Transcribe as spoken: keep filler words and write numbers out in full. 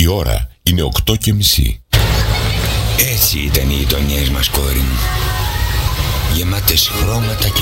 Η ώρα είναι οκτώ και μισή. Έτσι ήταν οι γειτονιές μας, κόρη μου. Γεμάτες χρώματα και